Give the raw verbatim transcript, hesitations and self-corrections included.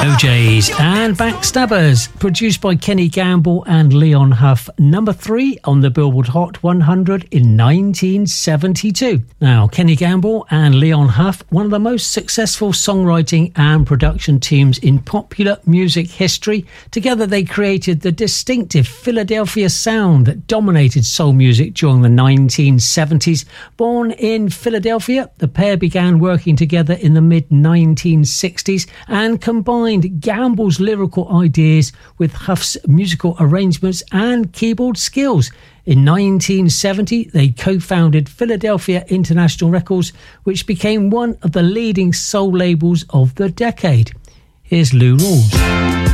O Js and Backstabbers, produced by Kenny Gamble and Leon Huff, number three on the Billboard Hot one hundred in nineteen seventy-two. Now, Kenny Gamble and Leon Huff, one of the most successful songwriting and production teams in popular music history. Together they created the distinctive Philadelphia sound that dominated soul music during the nineteen seventies. Born in Philadelphia, the pair began working together in the mid nineteen sixties and combined Gamble's lyrical ideas with Huff's musical arrangements and keyboard skills. In nineteen seventy, they co-founded Philadelphia International Records, which became one of the leading soul labels of the decade. Here's Lou Rawls.